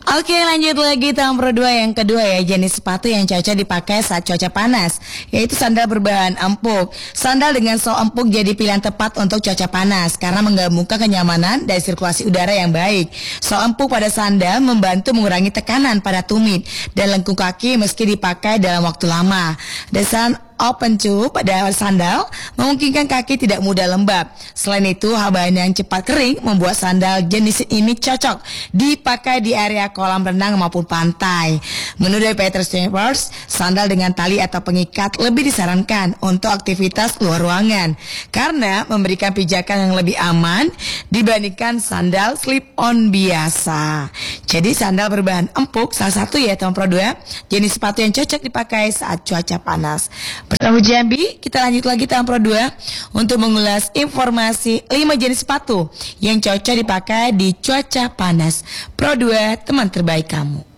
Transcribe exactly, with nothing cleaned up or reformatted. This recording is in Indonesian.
Oke, lanjut lagi tahun Pro dua yang kedua ya, jenis sepatu yang cocok dipakai saat cuaca panas, yaitu sandal berbahan empuk. Sandal dengan sol empuk jadi pilihan tepat untuk cuaca panas karena menggabungkan kenyamanan dan sirkulasi udara yang baik. Sol empuk pada sandal membantu mengurangi tekanan pada tumit dan lengkung kaki meski dipakai dalam waktu lama. Desain open toe pada sandal memungkinkan kaki tidak mudah lembab. Selain itu, bahan yang cepat kering membuat sandal jenis ini cocok dipakai di area kolam renang maupun pantai. Menurut Peter Chambers, sandal dengan tali atau pengikat lebih disarankan untuk aktivitas luar ruangan karena memberikan pijakan yang lebih aman dibandingkan sandal slip-on biasa. Jadi sandal berbahan empuk salah satu ya tahun Pro dua jenis sepatu yang cocok dipakai saat cuaca panas. Bersama Jambi, kita lanjut lagi tahun Pro dua untuk mengulas informasi lima jenis sepatu yang cocok dipakai di cuaca panas. Pro dua, teman terbaik kamu.